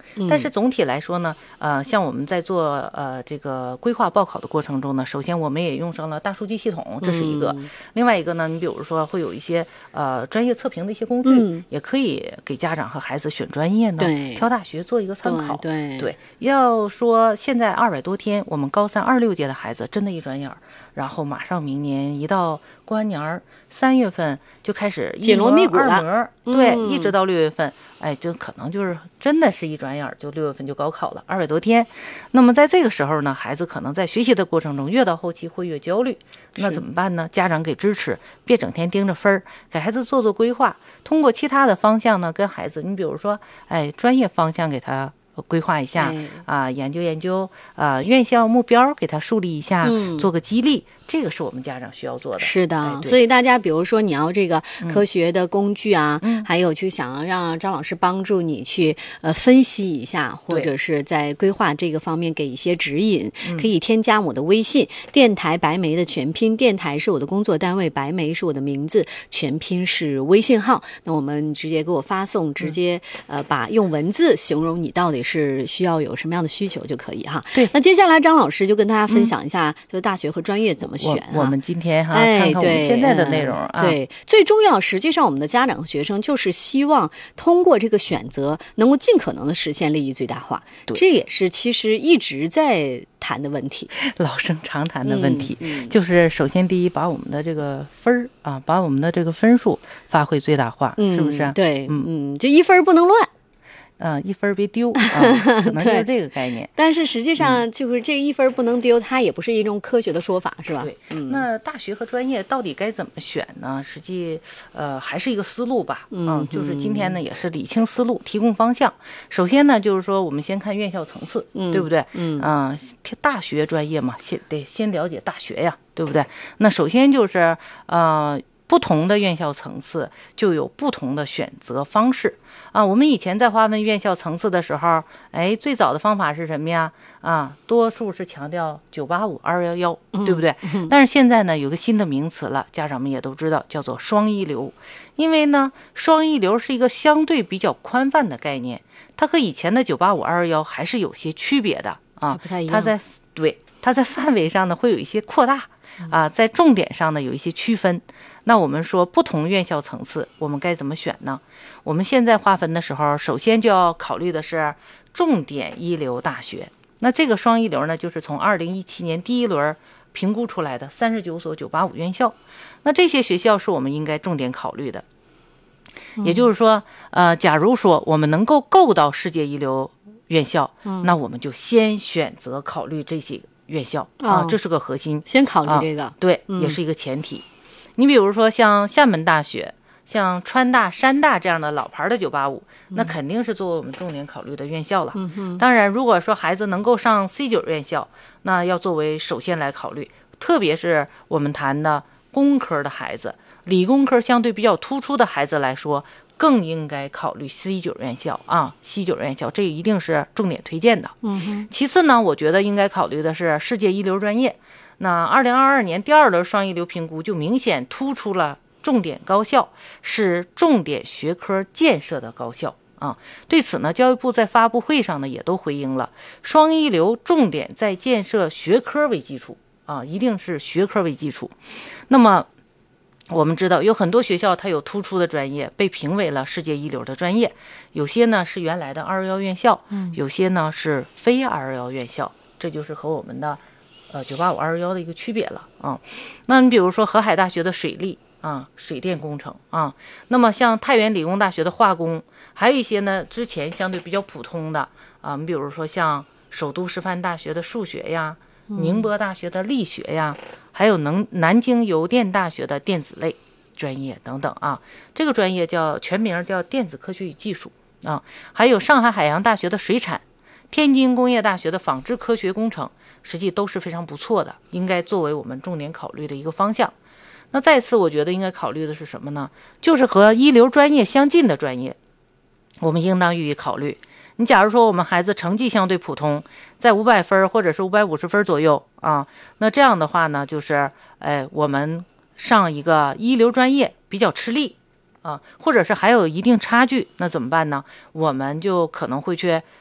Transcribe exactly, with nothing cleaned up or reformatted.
嗯、 但是总体来说呢，呃，像我们在做呃这个规划报考的过程中呢，首先我们也用上了大数据系统，这是一个。嗯、另外一个呢，你比如说会有一些呃专业测评的一些工具，嗯、也可以给家长和孩子选专业呢，挑大学做一个参考。 对 对, 对，要说现在二百多天，我们高三二六届的孩子真的一转眼儿，然后马上明年一到过完年儿，三月份就开始紧锣密鼓了， 二模，对，嗯、一直到六月份，哎，就可能就是真的是一转眼就六月份就高考了，二百多天。那么在这个时候呢，孩子可能在学习的过程中，越到后期会越焦虑，那怎么办呢？家长给支持，别整天盯着分儿，给孩子做做规划，通过其他的方向呢，跟孩子，你比如说，哎，专业方向给他规划一下啊、呃，研究研究啊、呃，院校目标给他树立一下，嗯、做个激励，这个是我们家长需要做的。 是的， 哎、 所以大家比如说你要这个科学的工具啊， 嗯、 还有去想要让张老师帮助你去呃分析一下，或者是在规划这个方面给一些指引，可以添加我的微信，电台白梅的全拼，电台是我的工作单位，白梅是我的名字，全拼是微信号。那我们直接给我发送，直接、嗯、呃把用文字形容你到底是需要有什么样的需求就可以哈。 对， 那接下来张老师就跟大家分享一下，嗯、就大学和专业怎么选、啊我。我们今天哈、 哎、 看看我们现在的内容啊。 对，最重要，实际上我们的家长和学生就是希望通过这个选择，能够尽可能的实现利益最大化。这也是其实一直在谈的问题， 老生常谈的问题， 嗯嗯、 就是首先第一，把我们的这个分儿啊，把我们的这个分数发挥最大化， 嗯、 是不是？ 对，嗯嗯，就一分不能乱。 嗯、呃，一分别丢，啊、可能就是这个概念。 但是实际上，就是这个一分不能丢，它也不是一种科学的说法，是吧？ 对， 嗯。 那大学和专业到底该怎么选呢？实际，呃，还是一个思路吧。 嗯、 啊，就是今天呢，也是理清思路，提供方向。首先呢，就是说我们先看院校层次， 嗯、 对不对？ 嗯。 啊、呃，大学专业嘛，先得先了解大学呀，对不对？那首先就是呃。不同的院校层次就有不同的选择方式啊。我们以前在划分院校层次的时候，哎，最早的方法是什么呀？啊，多数是强调九八五、二幺幺，对不对？ 嗯、 但是现在呢，有个新的名词了，家长们也都知道，叫做双一流。因为呢，双一流是一个相对比较宽泛的概念，它和以前的九八五、二幺幺还是有些区别的啊。 不太一样。 它在对它在范围上呢会有一些扩大。啊，在重点上呢有一些区分。那我们说不同院校层次，我们该怎么选呢？我们现在划分的时候，首先就要考虑的是重点一流大学。那这个双一流呢，就是从二零一七年第一轮评估出来的三十九所九八五院校。那这些学校是我们应该重点考虑的。也就是说，呃，假如说我们能够够到世界一流院校， 嗯、 那我们就先选择考虑这些院校啊，这是个核心， 先考虑这个， 啊、对、嗯，也是一个前提。你比如说像厦门大学、像川大、山大这样的老牌的九八五，那肯定是作为我们重点考虑的院校了。 嗯、 当然，如果说孩子能够上 C 九院校，那要作为首先来考虑，特别是我们谈的工科的孩子、理工科相对比较突出的孩子来说，更应该考虑 C 九院校啊 ，C 九院校这一定是重点推荐的。 嗯哼。 其次呢，我觉得应该考虑的是世界一流专业。那二零二二年第二轮双一流评估就明显突出了重点高校，是重点学科建设的高校啊。对此呢，教育部在发布会上呢也都回应了，双一流重点在建设学科为基础啊，一定是学科为基础。那么我们知道有很多学校它有突出的专业被评为了世界一流的专业，有些呢是原来的二幺幺院校，有些呢是非二幺幺院校，这就是和我们的呃九八五二幺幺的一个区别了啊。那你比如说河海大学的水利啊，水电工程啊，那么像太原理工大学的化工，还有一些呢之前相对比较普通的啊，你比如说像首都师范大学的数学呀，宁波大学的力学呀，还有能南京邮电大学的电子类专业等等啊，这个专业叫全名叫电子科学与技术啊，还有上海海洋大学的水产，天津工业大学的纺织科学工程，实际都是非常不错的，应该作为我们重点考虑的一个方向。那再次我觉得应该考虑的是什么呢？就是和一流专业相近的专业，我们应当予以考虑。你假如说我们孩子成绩相对普通，在五百分或者是五百五十分左右啊，那这样的话呢，就是哎，我们上一个一流专业比较吃力啊，或者是还有一定差距，那怎么办呢？我们就可能会去